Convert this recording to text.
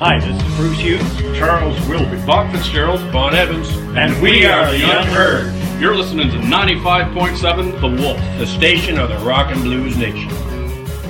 Hi, this is Bruce Hughes, Charles Wilby, Bob Fitzgerald, Bon Evans, and we are the Young Herd. You're listening to 95.7 The Wolf, the station of the Rock and Blues Nation.